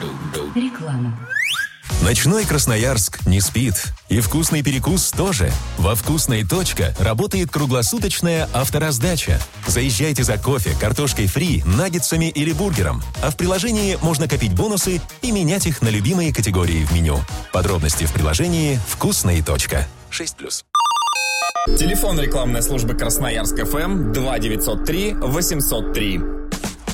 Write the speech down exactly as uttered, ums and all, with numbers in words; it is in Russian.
Реклама. Ночной Красноярск не спит. И вкусный перекус тоже. Во «Вкусной. Точка» работает круглосуточная автораздача. Заезжайте за кофе, картошкой фри, наггетсами или бургером. А в приложении можно копить бонусы и менять их на любимые категории в меню. Подробности в приложении «Вкусной. Точка». шесть плюс. Телефон рекламной службы Красноярск ФМ два девятьсот три восемьсот три.